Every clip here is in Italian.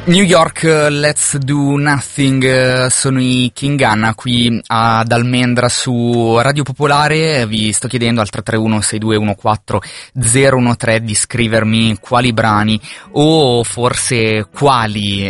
New York, Let's Do Nothing, sono i King Anna qui ad Almendra su Radio Popolare. Vi sto chiedendo al 331-6214-013 di scrivermi quali brani o forse quali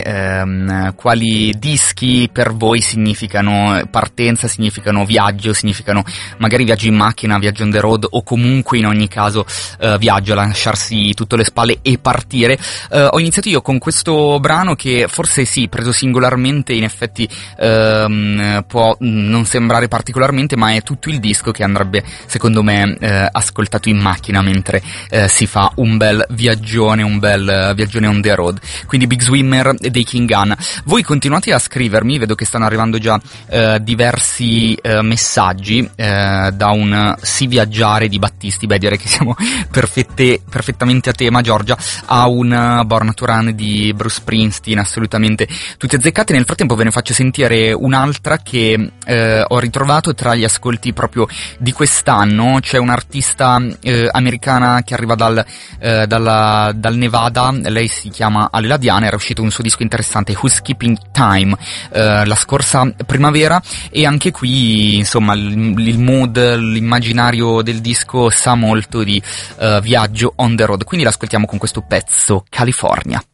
dischi per voi significano partenza, significano viaggio, significano magari viaggio in macchina, viaggio on the road o comunque in ogni caso viaggio, lasciarsi tutto alle spalle e partire. Ho iniziato io con questo brano che forse sì, preso singolarmente in effetti può non sembrare particolarmente, ma è tutto il disco che andrebbe secondo me ascoltato in macchina mentre si fa un bel viaggione on the road. Quindi Big Swimmer dei King Anna. Voi continuate a scrivermi, vedo che stanno arrivando già diversi messaggi da un sì viaggiare di Battisti, beh direi che siamo perfettamente a tema, Giorgia, a un Born to Run di Bruce Springsteen, assolutamente tutti azzeccati. Nel frattempo ve ne faccio sentire un'altra che ho ritrovato tra gli ascolti proprio di quest'anno. C'è un'artista americana che arriva dal Nevada, lei si chiama Alela Diana, era uscito un suo disco interessante, Who's Keeping Time, la scorsa primavera, e anche qui insomma il mood, l'immaginario del disco sa molto di viaggio on the road, quindi l'ascoltiamo con questo pezzo, California.